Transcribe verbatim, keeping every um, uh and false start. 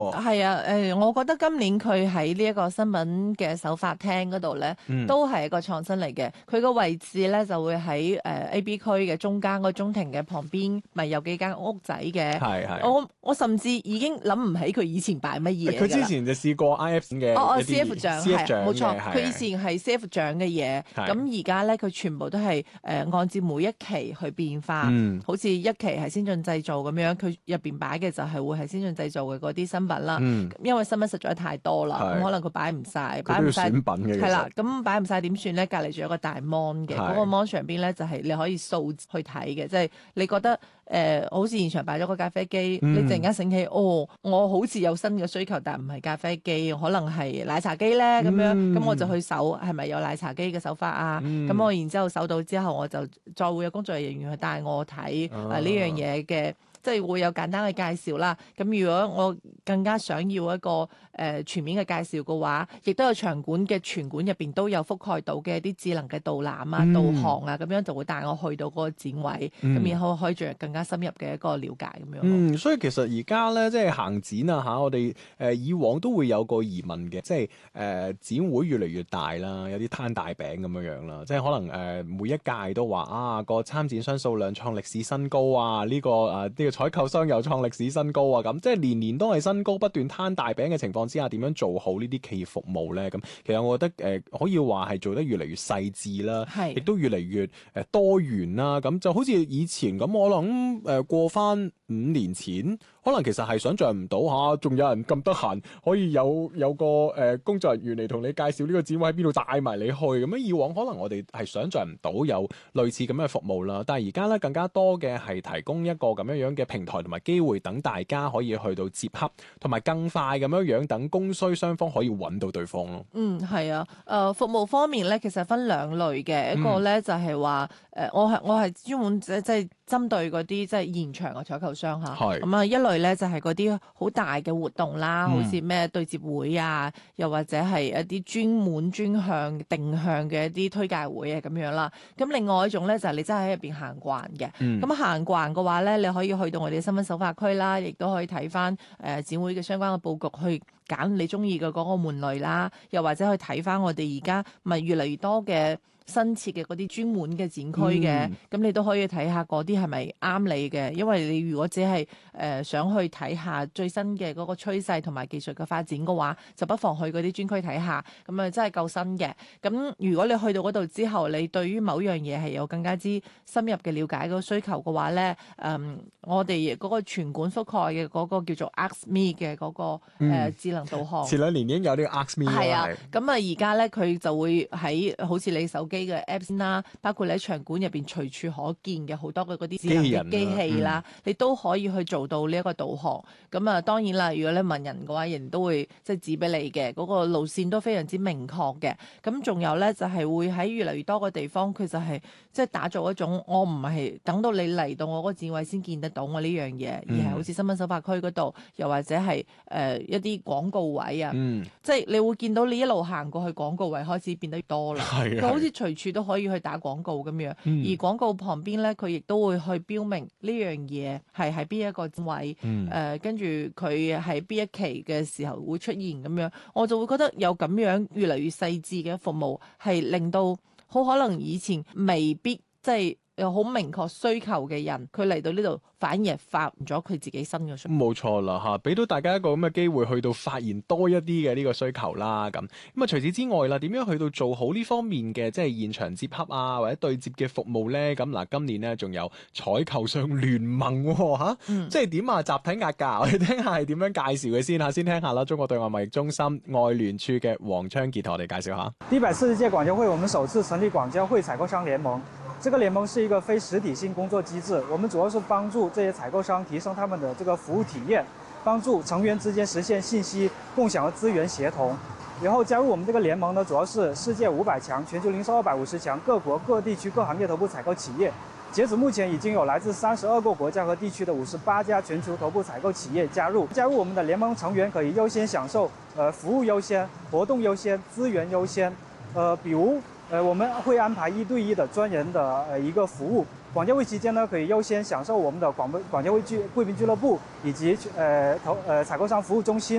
係啊，誒，我覺得今年佢喺呢一個新聞嘅首發廳嗰度咧， 嗯都係一個創新嚟嘅。佢個位置咧就會喺誒 A B 區嘅中間個中庭嘅旁邊，咪有幾間屋仔嘅。 係係。 我我甚至已經諗唔起佢以前擺乜嘢㗎啦。 佢之前就試過 I F 嘅哦哦一啲 ，C F 獎 C F 獎係冇錯， 嘅佢以前係 C F 獎嘅嘢， 係咁而家咧佢全部都係誒、呃、按照每一期去變化， 嗯好似一期係先進製造咁樣，佢入邊擺嘅就係會係先進製造嘅嗰啲新品啦。 嗯因為新品實在太多啦， 係咁可能佢擺唔晒， 佢都要擺唔晒選品嘅。 係啦，咁擺唔晒點算咧？隔離仲有個大 mon 嘅， 係嗰個 mon 上邊咧就係你可以掃去睇嘅，即係你覺得誒、呃、好似現場擺咗個咖啡機， 嗯你突然間醒起，哦，我好似有新嘅需求，但唔係咖啡機，可能係奶茶機咧咁樣，咁、 嗯我就去搜係咪有奶茶機嘅手法啊？咁、 嗯我然之後搜到之後，我就再會有工作人員去帶我睇啊呢樣嘢嘅。即係會有簡單嘅介紹啦。咁如果我更加想要一個誒、呃、全面嘅介紹嘅話，亦都有場館嘅全館入邊都有覆蓋到嘅一啲智能嘅導覽啊、 嗯導航啊，咁樣就會帶我去到嗰個展位，咁、 嗯然後可以進入更加深入嘅一個了解咁樣。 嗯，所以其實而家咧，即係行展啊嚇，我哋誒、呃、以往都會有個疑問嘅，即係誒、呃、展會越嚟越大啦，有啲攤大餅咁樣樣啦，即係可能誒、呃、每一屆都話啊個參展商數量創歷史新高啊，呢、這個啊呢、這個採購商又創歷史新高啊，咁即係年年都係新高，不斷攤大餅嘅情況之下，點樣做好呢啲企業服務咧？咁其實我覺得誒、呃、可以話係做得越嚟越細緻啦， 係亦都越嚟越誒多元啦。咁就好似以前咁，我諗誒過翻五年前，可能其實係想像唔到嚇，仲有人咁得閒可以有有個誒、呃、工作人員嚟同你介紹呢個展位喺邊度帶埋你去咁樣。以往可能我哋係想像唔到有類似咁樣嘅服務啦，但係而家咧更加多嘅係提供一個咁樣樣嘅平台同埋機會，等大家可以去到接洽，同埋更快咁樣樣等供需雙方可以揾到對方咯。 嗯，係啊，誒、呃、服務方面咧，其實分兩類嘅，一個嗯咧就係話誒，我係我係專門即即係針對嗰啲即係現場嘅採購商嚇， 係咁啊一類咧就係嗰啲好大嘅活動啦， 嗯好似咩對接會啊，又或者係一啲專門專向定向嘅一啲推介會啊咁樣啦。咁另外一種咧就係你真係喺入邊行慣嘅， 嗯咁行慣嘅話咧，你可以去到我哋嘅新聞首發區啦，亦都可以睇翻誒展會嘅相關嘅佈局去揀你中意嘅嗰個門類啦，又或者去睇翻我哋而家咪越嚟越多嘅新設嘅嗰啲專門嘅展區嘅，咁、 嗯、 你都可以睇下嗰啲係咪啱你嘅，因為你如果只係誒、呃、想去睇下最新嘅嗰個趨勢同埋技術嘅發展嘅話，就不妨去嗰啲專區睇下，咁啊真係夠新嘅。咁如果你去到嗰度之後，你對於某樣嘢係有更加之深入嘅了解嗰個需求嘅話咧，誒、嗯，我哋嗰個全館覆蓋嘅嗰個叫做 Ask Me 嘅嗰、那個、 嗯呃、智能導航。 前兩年已經有呢個 Ask Me 係啊係， 咁啊而家咧佢就會喺好似你手機嘅 Apps 啦，包括你喺場館入邊隨處可見嘅好多嘅嗰啲智能嘅機器啦， 嗯、 你都可以去做到呢一個導航。咁啊當然啦，如果你問人嘅話，人都會即係指俾你嘅，嗰、那個路線都非常之明確嘅。咁仲有咧就係、是、會喺越嚟越多嘅地方，佢就係即係打造一種我唔係等到你嚟到我嗰個展位先見得到我呢樣嘢，而係好似新聞首發區嗰度，又或者係誒、呃、一啲廣告位啊， 嗯、 即係你會見到你一路行過去廣告位開始變得越多啦，佢好似隨處都可以去打廣告咁樣， 嗯、 而廣告旁邊咧佢亦都會去標明呢樣嘢係喺邊一個位，誒、 嗯呃、跟住佢喺邊一期嘅時候會出現咁樣，我就會覺得有咁樣越嚟越細緻嘅服務係令到好可能以前未必即係有好明確需求嘅人，佢嚟到呢度反而係發現咗佢自己新嘅需求。 冇錯啦嚇，俾到大家一個咁嘅機會去到發現多一啲嘅呢個需求啦咁。咁啊除此之外啦，點樣去到做好呢方面嘅即係現場接洽啊或者對接嘅服務咧？咁嗱，今年咧仲有採購商聯盟喎、啊嗯、 即係點啊？集體壓價，我哋聽下係點樣介紹嘅先嚇。先聽下啦，中國對外貿易中心外聯處嘅黃昌傑同我哋介紹下。 第一百四十屆廣交會，我們首次成立廣交會採購商聯盟。這個聯盟是一個非實體性工作機制，我們主要是幫助這些採購商提升他們的這個服務體驗，幫助成員之間實現信息共享和資源協同。然後加入我們這個聯盟呢，主要是世界五百強、全球零售二百五十強各國各地區各行業頭部採購企業。截止目前已經有來自三十二個國家和地區的五十八家全球頭部採購企業加入。加入我們的聯盟成員可以優先享受，呃，服務優先、活動優先、資源優先，呃，比如。呃，我們會安排一對一的專人的呃一個服務， 廣交會期間呢，可以優先享受我們的廣廣交會聚貴賓俱樂部以及呃投呃採購商服務中心。